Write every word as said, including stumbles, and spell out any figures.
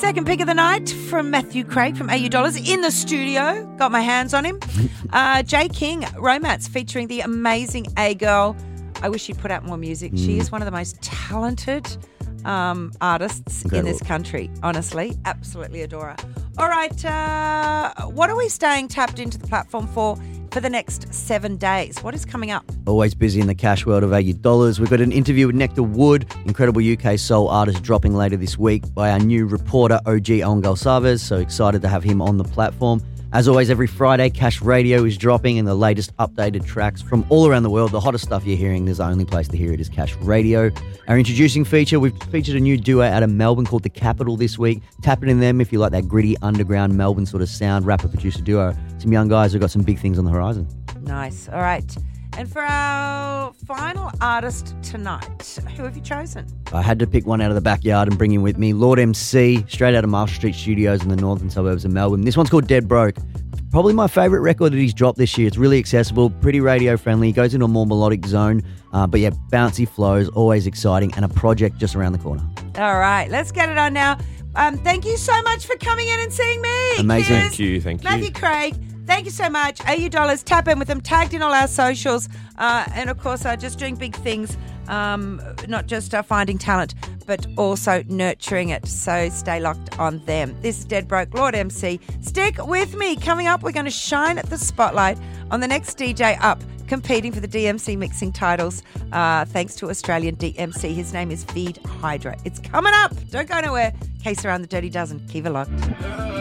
Second pick of the night from Matthew Craig from A U Dollars in the studio. Got my hands on him. Uh, Jay King, Romance, featuring the amazing A-Girl. I wish she'd put out more music. Mm. She is one of the most talented um, artists Incredible. in this country, honestly. Absolutely adore her. All right, uh, what are we staying tapped into the platform for for the next seven days? What is coming up? Always busy in the cash world of A U Dollars. We've got an interview with Nectar Wood, incredible U K soul artist, dropping later this week by our new reporter, O G Owen Galsaves. So excited to have him on the platform. As always, every Friday, Cash Radio is dropping and the latest updated tracks from all around the world. The hottest stuff you're hearing, there's the only place to hear it is Cash Radio. Our introducing feature, we've featured a new duo out of Melbourne called The Capital this week. Tap it in them if you like that gritty, underground Melbourne sort of sound, rapper-producer duo. Some young guys who've got some big things on the horizon. Nice. All right. And for our final artist tonight, who have you chosen? I had to pick one out of the backyard and bring him with me. Lord M C, straight out of Marshall Street Studios in the northern suburbs of Melbourne. This one's called Dead Broke. Probably my favourite record that he's dropped this year. It's really accessible, pretty radio friendly. He goes into a more melodic zone. Uh, but yeah, bouncy flows, always exciting, and a project just around the corner. All right, let's get it on now. Um, thank you so much for coming in and seeing me. Amazing. Cheers. Thank you, thank you. Matthew Craig. Thank you so much. A U Dollars, tap in with them, tagged in all our socials. Uh, and, of course, uh, just doing big things, um, not just uh, finding talent, but also nurturing it. So stay locked on them. This is Dead Broke, Lord M C. Stick with me. Coming up, we're going to shine at the spotlight on the next D J up, competing for the D M C mixing titles, uh, thanks to Australian D M C. His name is Feed Hydra. It's coming up. Don't go nowhere. Case around the Dirty Dozen. Keep it locked.